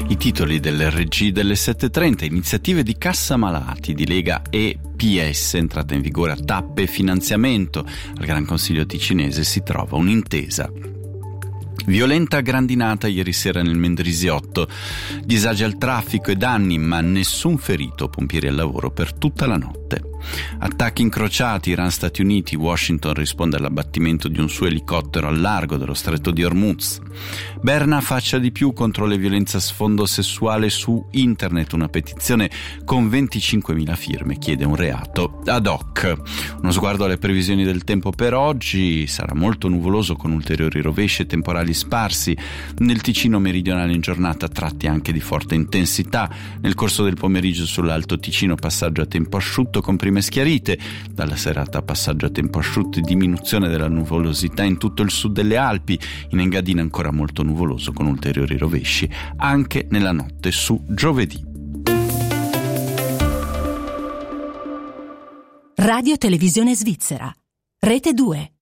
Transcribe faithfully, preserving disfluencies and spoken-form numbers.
I titoli dell'R G delle sette e trenta, iniziative di cassa malati di Lega e P S, entrata in vigore a tappe e finanziamento. Al Gran Consiglio ticinese si trova un'intesa. Violenta grandinata ieri sera nel Mendrisiotto, disagi al traffico e danni, ma nessun ferito, pompieri al lavoro per tutta la notte. Attacchi incrociati, Iran-Stati Uniti, Washington risponde all'abbattimento di un suo elicottero al largo dello stretto di Hormuz. Berna faccia di più contro le violenze a sfondo sessuale su internet, una petizione con venticinquemila firme chiede un reato ad hoc. Uno sguardo alle previsioni del tempo per oggi: sarà molto nuvoloso con ulteriori rovesci e temporali sparsi nel Ticino meridionale in giornata, tratti anche di forte intensità. Nel corso del pomeriggio sull'Alto Ticino passaggio a tempo asciutto con prime schiarite, dalla serata passaggio a tempo asciutto e diminuzione della nuvolosità in tutto il sud delle Alpi, in Engadina ancora molto nuvoloso con ulteriori rovesci anche nella notte su giovedì. Radio Televisione Svizzera, Rete due.